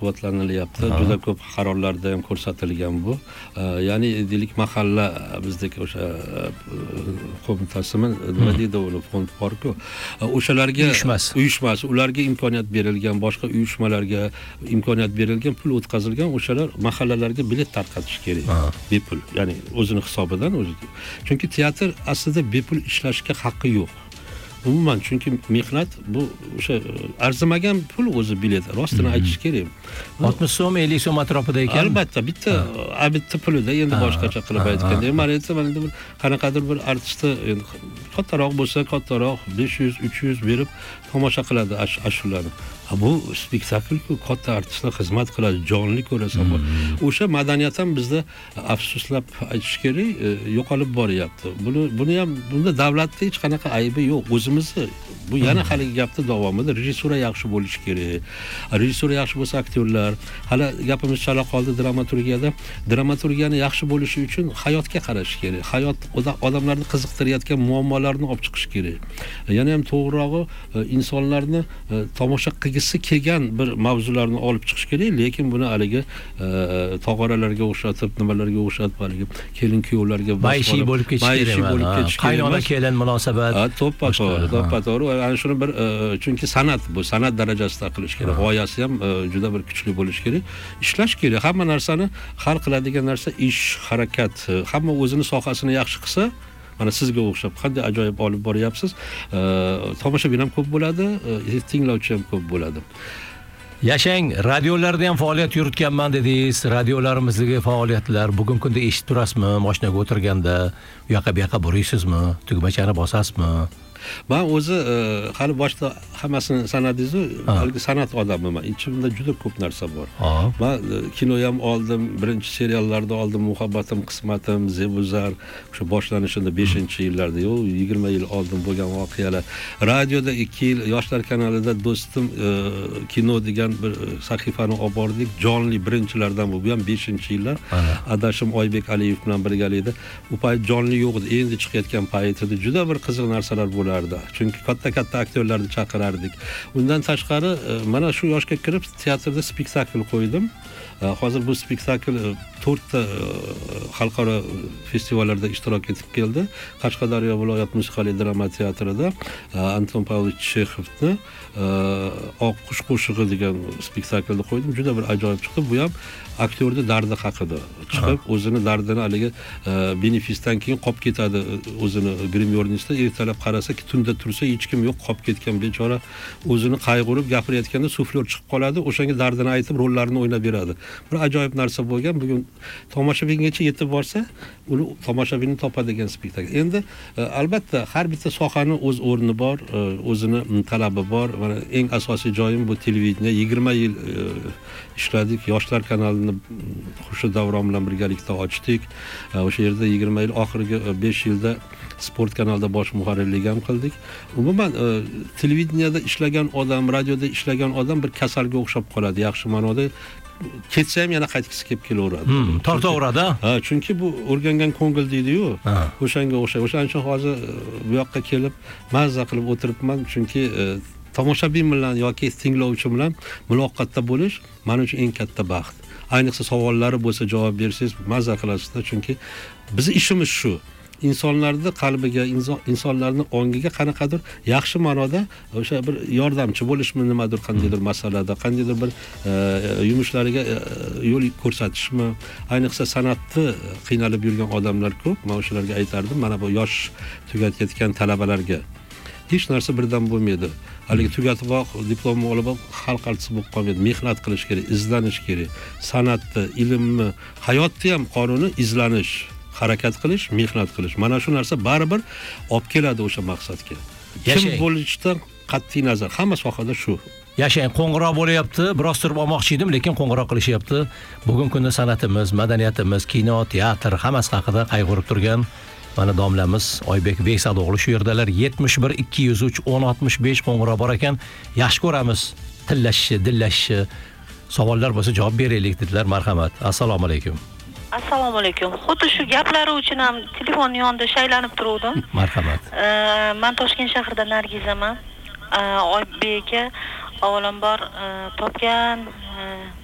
qo'llab-quvvatlanilyapti. Juda ko'p qarorlarda ham ko'rsatilgan bu. Ya'ni deylik mahalla bizdagi o'sha qo'mitasimi nima deydi uni fond bor-ku. O'shalarga uyushmas, ularga imkoniyat berilgan, boshqa uyushmalarga imkoniyat berilgan, pul o'tkazilgan, o'shalar mahallalarga bilet tarqatish kerak. Bepul, ya'ni o'zini hisobidan o'zi. Chunki teatr aslida bepul ishlashga haqqi yo'q. Umuman, chunki mehnat bu o'sha arzimagan pul o'zi bilet, rostini aytish kerak. 60 so'm, 50 so'm atrofida ekan. Albatta, bitta pulida endi boshqacha qilib aytganda, mana bir qanaqadir bir artistni endi kattaroq bo'lsa, kattaroq 500, 300 berib tomosha qiladi ashulani. Bu spektaklku, katta artistlar xizmat qiladi, jonli ko'rasan. O'sha madaniyat ham bizda afsuslab aytish kerak, yo'qolib boryapti. Buni ham bunda davlatda hech qanaqa aybi yo'q. O'zimizni bu yana haligi gapni davomida rejissura yaxshi bo'lishi kerak. Rejissura yaxshi bo'lsa aktyorlar, hali gapimiz chala qoldi dramaturgiyada. Dramaturgiyani yaxshi bo'lishi uchun hayotga qarash kerak. Hayot odamlarni qiziqtirayotgan muammolarni olib chiqish kerak. Yana ham to'g'rirog'i insonlarni tomosha qilgisi kelgan bir mavzularni olib chiqish kerak, lekin buni haligi tog'oralarga o'xshatib, nimalarga o'xshatib, haligi kelin-kuyovlarga maishiy bo'lib ketish kerak. Qaynona kelin munosabat. To'ppa-to'g'ri. Ana shuni bir chunki san'at bu, san'at darajasida qilish kerak. G'oyasi ham juda bir kuchli bo'lishi kerak. Ishlash kerak. Hamma narsani hal qiladigan narsa ish, harakat. Hamma o'zini sohasini yaxshi qilsa, mana sizga o'xshab qanday ajoyib olib boryapsiz. Tomoshabin ham ko'p bo'ladi, tinglovchi ham ko'p bo'ladi. Yashang, radiolarda ham faoliyat yuritganman dedingiz. Radiolarimizdagi faoliyatlar bugungi kunda eshitib turasizmi? Mashinaga o'tirganda, u yoqqa bu yoqqa boraysizmi? Tugmachani bosasizmi? Men o'zi hali boshda hammasini sanadingiz-ku, haligi san'at odamiman. Ichimda juda ko'p narsa bor. Men kino ham oldim, birinchi seriallarda oldim, Muhabbatim, Qismatim, Zebuzar, o'sha boshlanishida 5-yillarda, 20 yil oldin bo'lgan voqealar. Radioda 2 yil Yoshlar kanalida Do'stim kino degan bir sahifani olib bordik. Jonli birinchilardan bu ham 5-yillar. Adashim Oybek Aliyev bilan birgalikda. U payt jonli yo'q edi, endi chiqayotgan paytida juda bir qiziq narsalar bo'lardi. Chunki katta aktyorlarni chaqirardik. Undan tashqari mana shu yoshga kirib teatrda spektakl qo'ydim. Hozir bu spektakl 4 ta xalqaro festivallarda ishtirok etib keldi. Qashqadaryo viloyat musiqali drama teatrida Anton Pavlovich Chexovni Oq qush qo'shig'i degan spektaklni qo'ydim. Juda bir ajoyib chiqdi. Bu ham aktyorni dardi haqida chiqib, o'zini dardini haligi benefisdan keyin qolib ketadi, o'zini grimyornisda ertalab qarasa ki tunda tursa hech kim yo'q, qolib ketgan bechora o'zini qayg'urib gapirayotganda suflyor chiqib qoladi, o'shanga dardini aytib rollarni o'ynab beradi. Bir ajoyib narsa bo'lgan. Bugun tomoshabingacha yetib borsa, uni tomoshabinni topadigan spektakl. Endi albatta har bitta sohaning o'z o'rni bor, o'zini talabi bor. Mana eng asosiy joyim bu televideniya. 20 yil ishladik. Yoshlar kanalini Xurshid Davron bilan birgalikda ochdik. O'sha yerda 20 yil, oxirgi 5 yilda Sport kanalida bosh muharrirlik ham qildik. Umuman televideniyada ishlagan odam, radioda ishlagan odam bir kasalga o'xshab qoladi, yaxshi ma'noda. Ketsa ham yana qaytgisi kelib kelaveradi. Tortaveradi. Chunki bu o'rgangan ko'ngil deydi-yu. O'shanga o'xshaydi. O'shaning uchun hozir bu yoqqa kelib mazza qilib o'tiribman, chunki tomoshabin bilan yoki tinglovchi bilan muloqotda bo'lish men uchun eng katta baxt. Ayniqsa savollari bo'lsa javob bersangiz mazza qilasizlar, chunki bizning ishimiz shu. insonlarni qalbiga, insonlarning ongiga qanaqadir yaxshi ma'noda o'sha bir yordamchi bo'lishmi, nimadir qandaydir masalada, qandaydir bir yumushlariga yo'l ko'rsatishmi. Ayniqsa san'atni qiynalib yurgan odamlar ko'p. Men o'shalarga aytardim, mana bu yosh tugatayotgan talabalarga hech narsa birdan bo'lmaydi. Haligi tugatib diplomni olib xalq artisti bo'lib qolmaydi. Mehnat qilish kerak, izlanish kerak. San'atni, ilmni, hayotni ham qonuni izlanish, harakat qilish, mehnat qilish. Mana shu narsa baribir olib keladi o'sha maqsadga. Kim bo'lishdan qat'iy nazar, hamma sohada shu. Yashang, qo'ng'iroq bo'layapti. Biroz turib olmoqchi edim, lekin qo'ng'iroq qilishyapti. Bugungi kunda san'atimiz, madaniyatimiz, kino, teatr hammasi haqida qayg'urib turgan mana domlamiz Oybek Veysal o'g'li shu yerdalar. 71 203 1065 qo'ng'iroq bor ekan. Yaxshi ko'ramiz. Tillashishi, dillashishi, savollar bo'lsa javob beraylik dedilar. Marhamat. Assalomu alaykum. Assalomu alaykum. Xuddi shu gaplari uchun ham telefon yonida shaylanib turuvdim. Marhamat. Men Toshkent shahridan Nargizaman. Oybek aka avvalambor topgan